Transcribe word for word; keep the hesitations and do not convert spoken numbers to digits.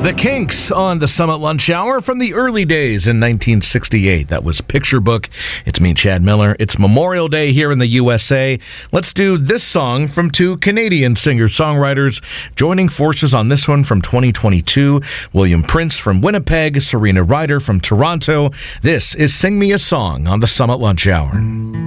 The Kinks on the Summit Lunch Hour from the early days in nineteen sixty-eight. That was Picture Book. It's me, Chad Miller. It's Memorial Day here in the U S A. Let's do this song from two Canadian singer-songwriters joining forces on this one from twenty twenty-two. William Prince from Winnipeg, Serena Ryder from Toronto. This is Sing Me a Song on the Summit Lunch Hour.